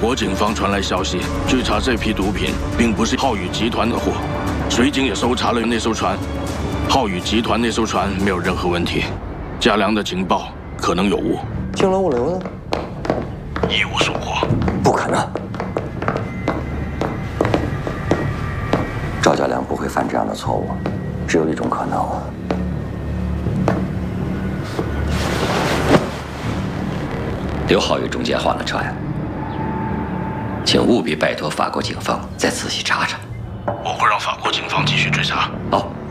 国警方传来消息，据查这批毒品并不是浩宇集团的货。水警也搜查了那艘船，浩宇集团那艘船没有任何问题。嘉良的情报可能有误。 青楼物流呢？ 一无所获。 不可能。赵嘉良不会犯这样的错误，只有一种可能。 刘浩宇中间换了船，请务必拜托法国警方再仔细查查。 我会让法国警方继续追查。 好。